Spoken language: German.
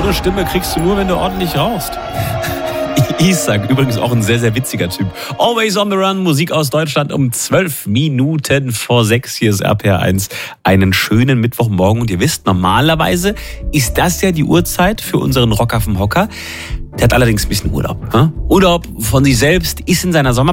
höhere Stimme kriegst du nur, wenn du ordentlich rauchst. Isak, übrigens auch ein sehr, sehr witziger Typ. Always on the Run, Musik aus Deutschland um 12 Minuten vor 6. Hier ist RPR1. Einen schönen Mittwochmorgen. Und ihr wisst, normalerweise ist das ja die Uhrzeit für unseren Rocker vom Hocker. Der hat allerdings ein bisschen Urlaub. Urlaub von sich selbst, ist in seiner